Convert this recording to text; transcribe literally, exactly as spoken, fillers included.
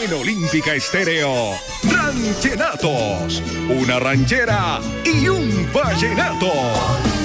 En Olímpica Estéreo, Ranchenatos, una ranchera y un vallenato.